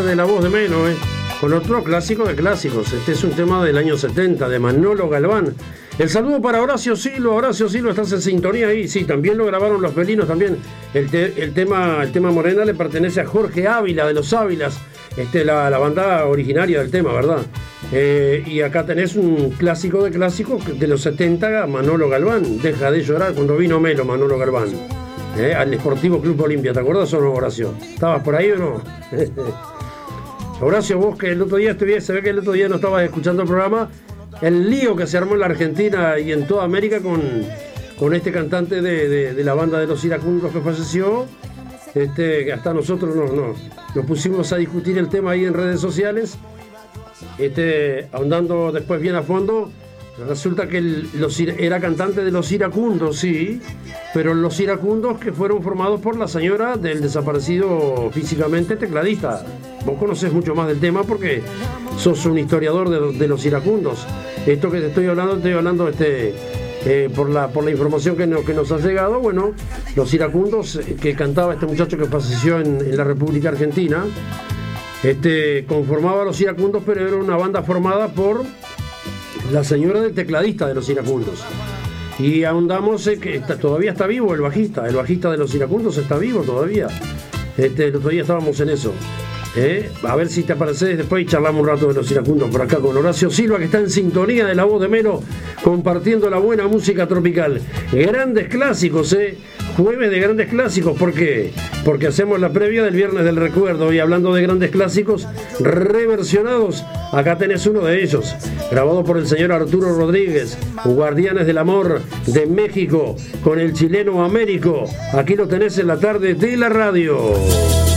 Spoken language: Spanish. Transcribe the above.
De la voz de Melo, con otro clásico de clásicos. Este es un tema del año 70 de Manolo Galván. El saludo para Horacio Silva. Horacio Silva, estás en sintonía ahí. Sí, también lo grabaron los Felinos también. El tema Morena le pertenece a Jorge Ávila de los Ávilas, la banda originaria del tema, ¿verdad? Y acá tenés un clásico de clásicos de los 70, Manolo Galván. Deja de llorar, cuando vino Melo, Manolo Galván. Al Sportivo Club Olimpia, ¿te acordás o no, Horacio? ¿Estabas por ahí o no? Horacio, vos que el otro día se ve que el otro día no estabas escuchando el programa, el lío que se armó en la Argentina y en toda América con este cantante de la banda de los iracundos que falleció, que hasta nosotros nos pusimos a discutir el tema ahí en redes sociales, ahondando después bien a fondo. Resulta que era cantante de los iracundos, sí, pero los iracundos que fueron formados por la señora del desaparecido físicamente tecladista. Vos conocés mucho más del tema porque sos un historiador de los iracundos. Esto que te estoy hablando por la información que nos ha llegado. Bueno, los iracundos que cantaba este muchacho que falleció en la República Argentina, conformaba los iracundos, pero era una banda formada por la señora del tecladista de los iracundos. Y ahondamos que todavía está vivo el bajista de los iracundos, está vivo todavía. El otro día estábamos en eso. A ver si te apareces después y charlamos un rato de los iracundos por acá con Horacio Silva, que está en sintonía de la voz de Melo, compartiendo la buena música tropical. Grandes clásicos, jueves de grandes clásicos. ¿Por qué? Porque hacemos la previa del Viernes del Recuerdo, y hablando de grandes clásicos reversionados, acá tenés uno de ellos, grabado por el señor Arturo Rodríguez, Guardianes del Amor de México, con el chileno Américo. Aquí lo tenés en la tarde de la radio.